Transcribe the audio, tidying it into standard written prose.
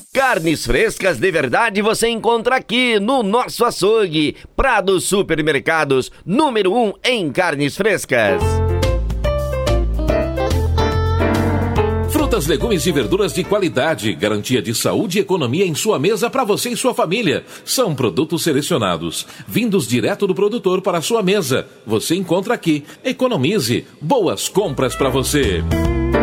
Carnes frescas de verdade você encontra aqui no nosso açougue. Prado Supermercados, número 1 em carnes frescas. Frutas, legumes e verduras de qualidade, garantia de saúde e economia em sua mesa para você e sua família. São produtos selecionados, vindos direto do produtor para a sua mesa. Você encontra aqui. Economize. Boas compras para você.